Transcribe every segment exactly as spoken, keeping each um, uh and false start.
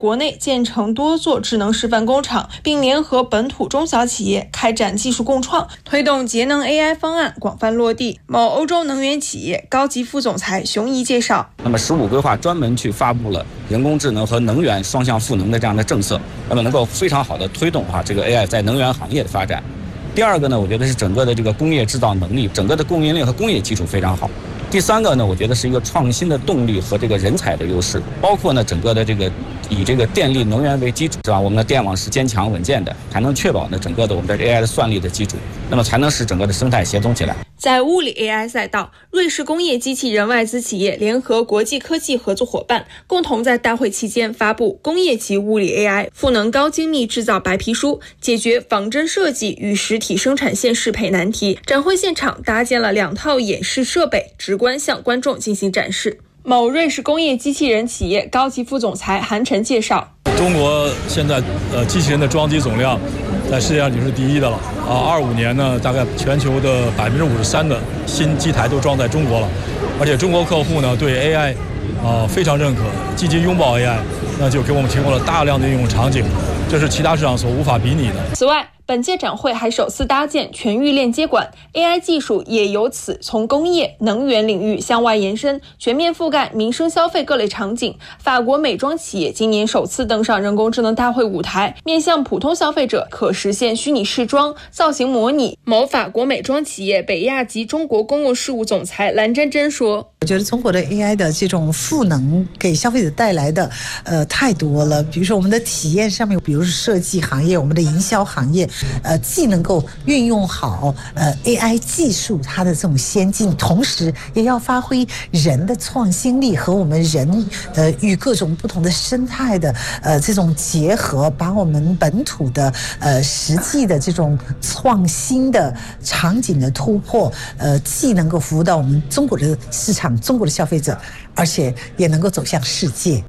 国内建成多座智能示范工厂，并联合本土中小企业开展技术共创，推动节能 A I 方案广泛落地。某欧洲能源企业高级副总裁熊怡介绍， 那么“十五”规划专门去发布了人工智能和能源双向赋能的这样的政策，那么能够非常好的推动啊这个 A I 在能源行业的发展。第二个呢，我觉得是整个的这个工业制造能力，整个的供应链和工业基础非常好。第三个呢，我觉得是一个创新的动力和这个人才的优势，包括呢整个的这个以这个电力能源为基础，是吧？我们的电网是坚强稳健的，才能确保呢整个的我们的 A I 的算力的基础，那么才能使整个的生态协同起来。 在物理 A I 赛道，瑞士工业机器人外资企业联合国际科技合作伙伴，共同在大会期间发布工业级物理 A I 赋能高精密制造白皮书，解决仿真设计与实体生产线适配难题。展会现场搭建了两套演示设备，直观向观众进行展示。某瑞士工业机器人企业高级副总裁韩晨介绍， 中国现在呃机器人的装机总量在世界上已经是第一的了啊！二五年呢，大概全球的百分之五十三的新机台都装在中国了，而且中国客户呢对 A I 啊非常认可，积极拥抱 A I， 那就给我们提供了大量的应用场景，这是其他市场所无法比拟的。 此外，本届展会还首次搭建全域链接管 ，A I 技术也由此从工业、能源领域向外延伸，全面覆盖民生消费各类场景。法国美妆企业今年首次登上人工智能大会舞台，面向普通消费者可实现虚拟试妆、造型模拟。某法国美妆企业北亚及中国公共事务总裁蓝珍珍说：“ 我觉得中国的 A I 的这种赋能给消费者带来的呃太多了，比如说我们的体验上面，比如说设计行业、我们的营销行业。”呃，既能够运用好呃 A I 技术它的这种先进，同时也要发挥人的创新力和我们人呃与各种不同的生态的呃这种结合，把我们本土的呃实际的这种创新的场景的突破，呃既能够服务到我们中国的市场、中国的消费者，而且也能够走向世界。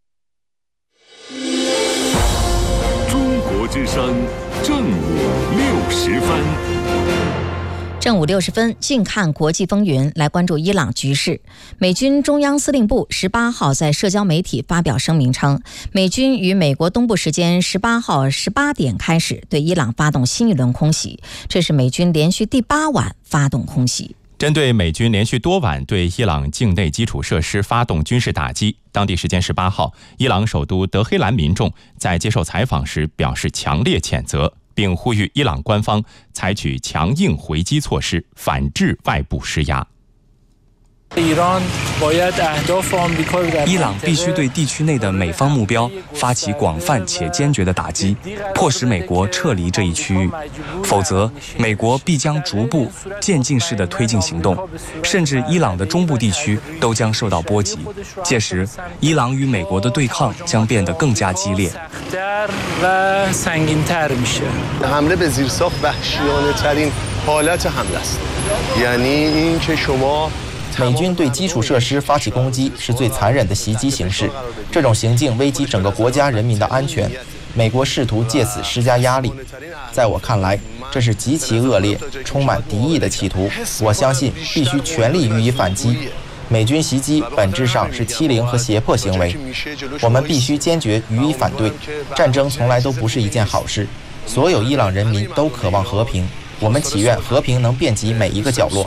中国之声。正午六十分， 正午六十分，近看国际风云，来关注伊朗局势。美军中央司令部十八号在社交媒体发表声明称，美军于美国东部时间十八号十八点开始对伊朗发动新一轮空袭，这是美军连续第八晚发动空袭。 针对美军连续多晚对伊朗境内基础设施发动军事打击，当地时间十八号，伊朗首都德黑兰民众在接受采访时表示强烈谴责，并呼吁伊朗官方采取强硬回击措施，反制外部施压。 伊朗必须对地区内的美方目标发起广泛且坚决的打击，迫使美国撤离这一区域，否则美国必将逐步渐进式的推进行动，甚至伊朗的中部地区都将受到波及。届时，伊朗与美国的对抗将变得更加激烈。 美军对基础设施发起攻击是最残忍的袭击形式，这种行径危及整个国家人民的安全。美国试图借此施加压力，在我看来，这是极其恶劣、充满敌意的企图。我相信必须全力予以反击。美军袭击本质上是欺凌和胁迫行为，我们必须坚决予以反对。战争从来都不是一件好事，所有伊朗人民都渴望和平。我们祈愿和平能遍及每一个角落。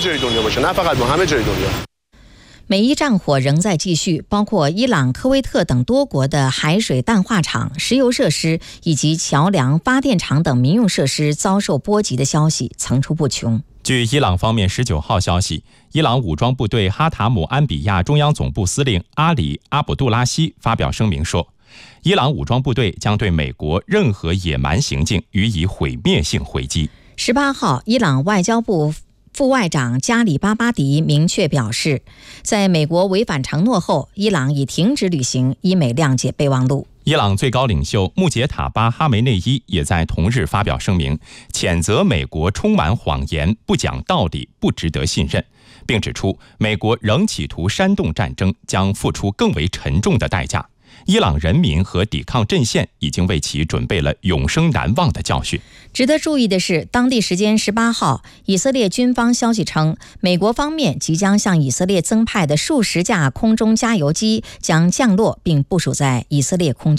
美伊战火仍在继续，包括伊朗、科威特等多国的海水淡化厂、石油设施以及桥梁、发电厂等民用设施遭受波及的消息层出不穷。 据伊朗方面十九号消息，伊朗武装部队哈塔姆安比亚中央总部司令阿里·阿卜杜拉希发表声明说，伊朗武装部队将对美国任何野蛮行径予以毁灭性回击。 十八号，伊朗外交部副外长加里巴巴迪明确表示，在美国违反承诺后，伊朗已停止履行伊美谅解备忘录。 伊朗最高领袖穆杰塔巴哈梅内伊也在同日发表声明，谴责美国充满谎言、不讲道理、不值得信任，并指出美国仍企图煽动战争，将付出更为沉重的代价。 伊朗人民和抵抗阵线已经为其准备了永生难忘的教训。 值得注意的是，当地时间十八号，以色列军方消息称，美国方面即将向以色列增派的数十架空中加油机将降落并部署在以色列空军。